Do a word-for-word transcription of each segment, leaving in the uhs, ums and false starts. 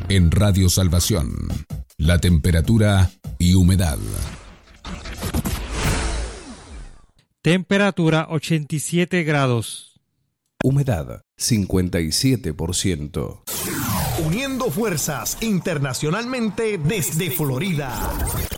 En Radio Salvación, la temperatura y humedad. Temperatura ochenta y siete grados. Humedad cincuenta y siete por ciento. Uniendo fuerzas internacionalmente desde Florida.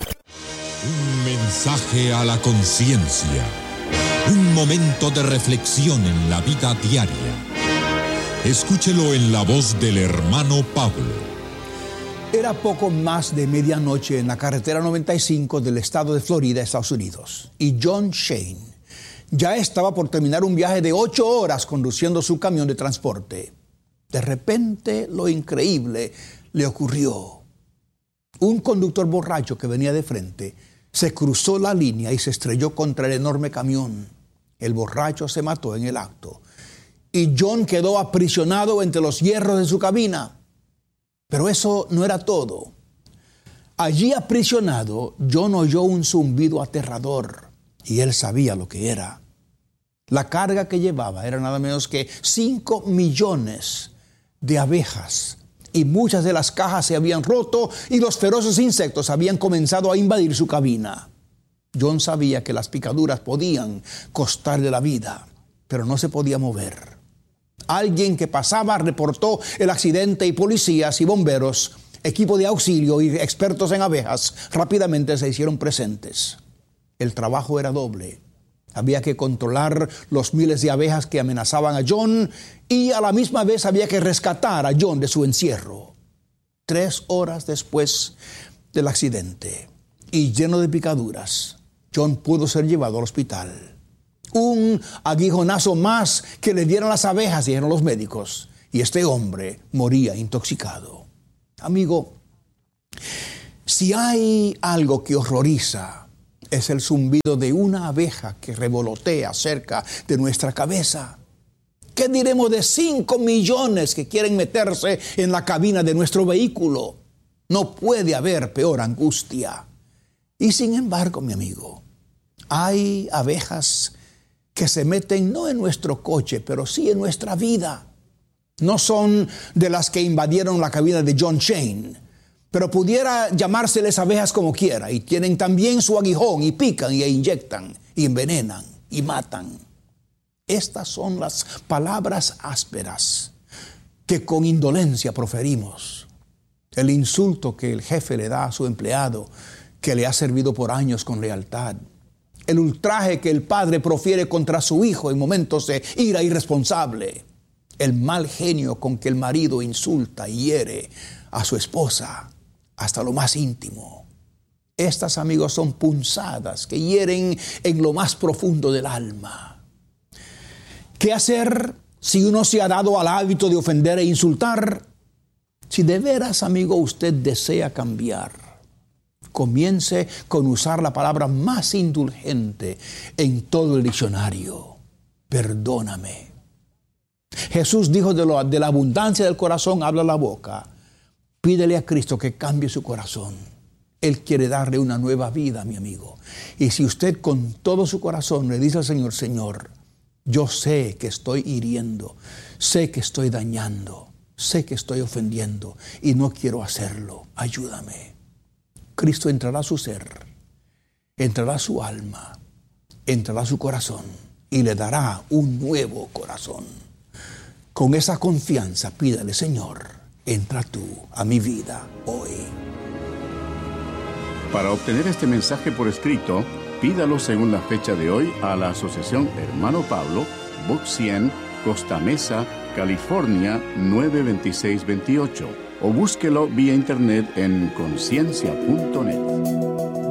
Un mensaje a la conciencia. Un momento de reflexión en la vida diaria. Escúchelo en la voz del hermano Pablo. Era poco más de medianoche en la carretera noventa y cinco del estado de Florida, Estados Unidos. Y John Shane ya estaba por terminar un viaje de ocho horas conduciendo su camión de transporte. De repente, lo increíble le ocurrió. Un conductor borracho que venía de frente se cruzó la línea y se estrelló contra el enorme camión. El borracho se mató en el acto. Y John quedó aprisionado entre los hierros de su cabina. Pero eso no era todo. Allí aprisionado, John oyó un zumbido aterrador. Y él sabía lo que era. La carga que llevaba era nada menos que cinco millones de abejas. Y muchas de las cajas se habían roto y los feroces insectos habían comenzado a invadir su cabina. John sabía que las picaduras podían costarle la vida, pero no se podía mover. Alguien que pasaba reportó el accidente y policías y bomberos, equipo de auxilio y expertos en abejas rápidamente se hicieron presentes. El trabajo era doble. Había que controlar los miles de abejas que amenazaban a John y a la misma vez había que rescatar a John de su encierro. Tres horas después del accidente y lleno de picaduras, John pudo ser llevado al hospital. Un aguijonazo más que le dieron las abejas, dijeron los médicos, y este hombre moría intoxicado. Amigo, si hay algo que horroriza, es el zumbido de una abeja que revolotea cerca de nuestra cabeza. ¿Qué diremos de cinco millones que quieren meterse en la cabina de nuestro vehículo? No puede haber peor angustia. Y sin embargo, mi amigo, hay abejas que se meten no en nuestro coche, pero sí en nuestra vida. No son de las que invadieron la cabina de John Shane, pero pudiera llamárseles abejas como quiera, y tienen también su aguijón, y pican, y inyectan, y envenenan, y matan. Estas son las palabras ásperas que con indolencia proferimos. El insulto que el jefe le da a su empleado, que le ha servido por años con lealtad. El ultraje que el padre profiere contra su hijo en momentos de ira irresponsable. El mal genio con que el marido insulta y hiere a su esposa hasta lo más íntimo. Estas, amigos, son punzadas que hieren en lo más profundo del alma. ¿Qué hacer si uno se ha dado al hábito de ofender e insultar? Si de veras, amigo, usted desea cambiar, comience con usar la palabra más indulgente en todo el diccionario: perdóname. Jesús dijo, de, lo, de la abundancia del corazón habla la boca. Pídele a Cristo que cambie su corazón. Él quiere darle una nueva vida, mi amigo. Y si usted con todo su corazón le dice al Señor: Señor, yo sé que estoy hiriendo, sé que estoy dañando, sé que estoy ofendiendo y no quiero hacerlo, ayúdame. Cristo entrará a su ser, entrará a su alma, entrará a su corazón y le dará un nuevo corazón. Con esa confianza pídale: Señor, entra tú a mi vida hoy. Para obtener este mensaje por escrito, pídalo según la fecha de hoy a la Asociación Hermano Pablo, Box cien, Costa Mesa, California nueve dos seis dos ocho, o búsquelo vía internet en conciencia punto net.